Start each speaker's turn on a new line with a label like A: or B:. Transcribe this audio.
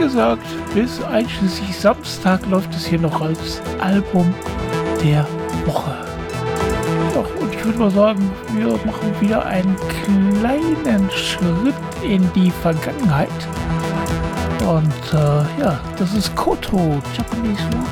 A: gesagt, bis einschließlich Samstag läuft es hier noch als Album der Woche. Doch, und ich würde mal sagen, wir machen wieder einen kleinen Schritt in die Vergangenheit. Und ja, das ist Koto, Japanese Rock.